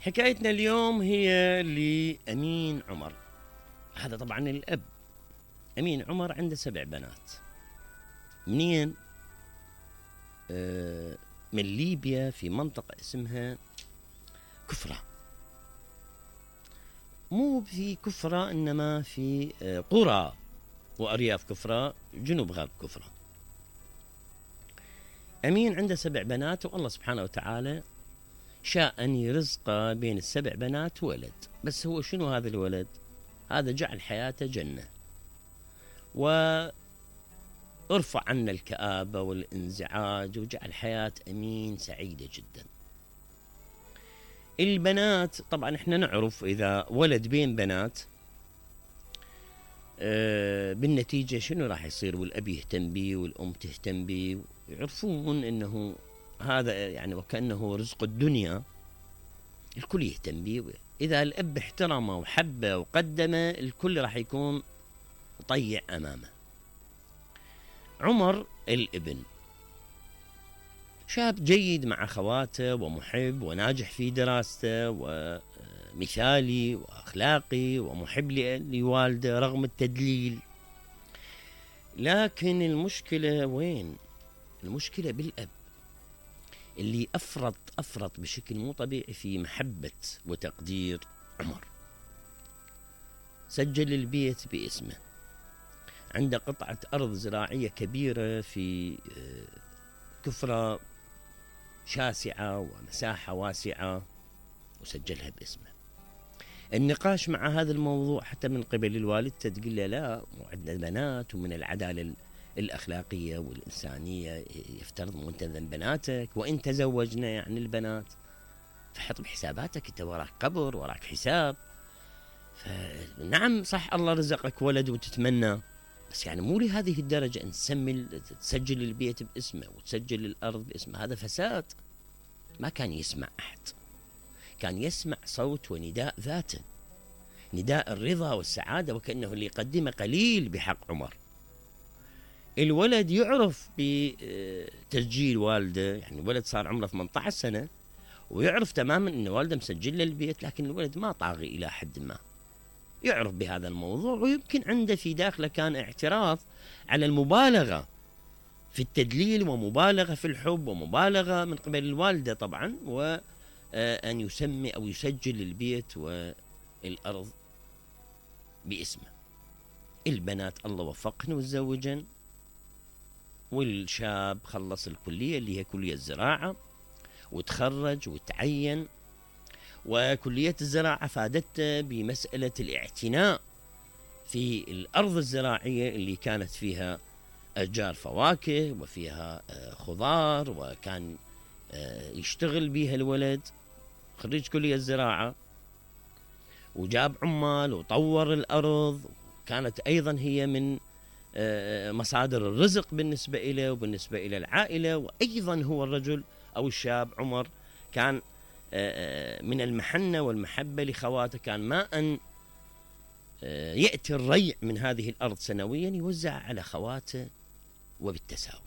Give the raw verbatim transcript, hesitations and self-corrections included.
حكايتنا اليوم هي لأمين عمر. هذا طبعا الأب. أمين عمر عنده سبع بنات. منين؟ آه من ليبيا، في منطقة اسمها كفرة. مو في كفرة، إنما في آه قرى وأرياف كفرة، جنوب غرب كفرة. أمين عنده سبع بنات، والله سبحانه وتعالى شاء أن يرزقه بين السبع بنات ولد. بس هو شنو هذا الولد؟ هذا جعل حياته جنة، وارفع عنا الكآبة والانزعاج، وجعل حياة أمين سعيدة جدا. البنات طبعا احنا نعرف إذا ولد بين بنات آه بالنتيجة شنو راح يصير، والأب يهتم به والأم تهتم به، يعرفون أنه هذا يعني وكأنه رزق الدنيا، الكل يهتم به. إذا الأب احترمه وحبه وقدمه، الكل راح يكون طيع أمامه. عمر الابن شاب جيد مع أخواته، ومحب وناجح في دراسته، ومثالي وأخلاقي ومحب لوالده رغم التدليل. لكن المشكلة وين؟ المشكلة بالأب اللي أفرط أفرط بشكل مو طبيعي في محبة وتقدير عمر. سجل البيت باسمه، عنده قطعة أرض زراعية كبيرة في كفرة شاسعة ومساحة واسعة، وسجلها باسمه. النقاش مع هذا الموضوع حتى من قبل الوالدة تقول له لا، وعندنا بنات، ومن العدالة الأخلاقية والإنسانية يفترض مو أنت ذن بناتك، وإن تزوجنا يعني البنات فحط بحساباتك، أنت وراك قبر، وراك حساب. فنعم صح الله رزقك ولد وتتمنى، بس يعني مو لهذه الدرجة أن تسمي تسجل البيت باسمه وتسجل الأرض باسمه. هذا فساد. ما كان يسمع أحد، كان يسمع صوت ونداء ذاته، نداء الرضا والسعادة، وكأنه اللي يقدمه قليل بحق عمر. الولد يعرف بتسجيل والده، يعني الولد صار عمره ثمانية عشر سنة ويعرف تماما أن والده مسجل له البيت، لكن الولد ما طاغي إلى حد ما، يعرف بهذا الموضوع، ويمكن عنده في داخله كان اعتراض على المبالغة في التدليل، ومبالغة في الحب، ومبالغة من قبل الوالدة طبعا، وأن يسمي أو يسجل البيت والأرض باسمه. البنات الله وفقهن وتزوجن، والشاب خلص الكلية اللي هي كلية الزراعة وتخرج وتعين، وكلية الزراعة فادته بمسألة الاعتناء في الأرض الزراعية اللي كانت فيها أشجار فواكه وفيها خضار، وكان يشتغل بيها الولد خريج كلية الزراعة، وجاب عمال وطور الأرض، كانت أيضا هي من مصادر الرزق بالنسبة إليه وبالنسبة إلى العائلة. وأيضا هو الرجل أو الشاب عمر كان من المحنة والمحبة لخواته، كان ما أن يأتي الريع من هذه الأرض سنويا يوزع على خواته وبالتساوي.